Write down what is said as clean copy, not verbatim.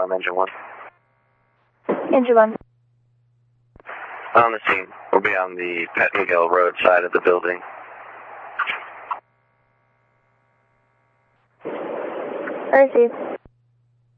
Engine 1. Engine 1. On the scene. We'll be on the Pettingill Road side of the building. Received.